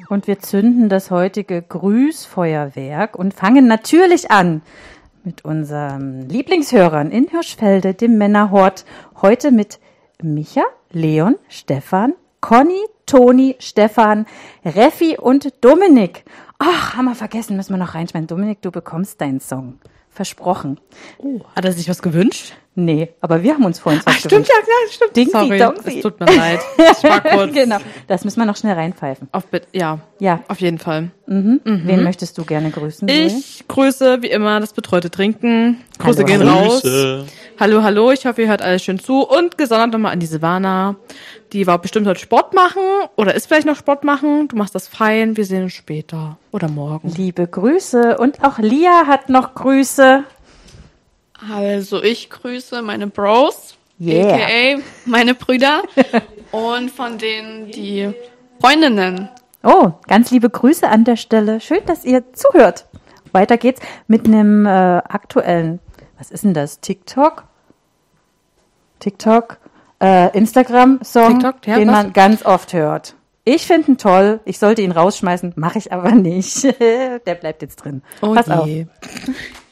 Und wir zünden das heutige Grüßfeuerwerk und fangen natürlich an mit unseren Lieblingshörern in Hirschfelde, dem Männerhort. Heute mit Micha, Leon, Stefan, Conny, Toni, Stefan, Reffi und Dominik. Ach, haben wir vergessen, müssen wir noch reinschmeißen. Dominik, du bekommst deinen Song. Versprochen. Oh, hat er sich was gewünscht? Nee, aber wir haben uns vorhin was gewünscht. Stimmt. Dingsi, Sorry, Dongsi. es tut mir leid. Ich war kurz. Genau, das müssen wir noch schnell reinpfeifen. Ja, auf jeden Fall. Wen möchtest du gerne grüßen? Ich grüße, wie immer, das betreute Trinken. Grüße gehen raus. Hallo, ich hoffe, ihr hört alles schön zu. Und gesondert nochmal an die Silvana. Die war bestimmt heute Sport machen oder ist vielleicht noch Sport machen. Du machst das fein, wir sehen uns später oder morgen. Liebe Grüße und auch Lia hat noch Grüße. Also ich grüße meine Bros, Yeah. a.k.a. meine Brüder und von denen die Freundinnen. Oh, ganz liebe Grüße an der Stelle. Schön, dass ihr zuhört. Weiter geht's mit einem aktuellen, was ist denn das? TikTok, Instagram-Song, TikTok, ja, den was? man ganz oft hört. Ich finde ihn toll. Ich sollte ihn rausschmeißen, mache ich aber nicht. Der bleibt jetzt drin. Oh Pass je. auf.